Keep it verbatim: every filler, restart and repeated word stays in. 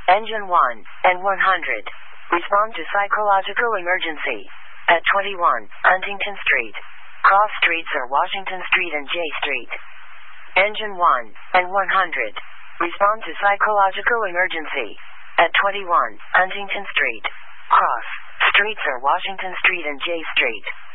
Engine one and one hundred. Respond to psychological emergency. At twenty-one, Huntington Street. Cross streets are Washington Street and J Street. Engine one and one hundred. Respond to psychological emergency. At twenty-one, Huntington Street. Cross streets are Washington Street and J Street.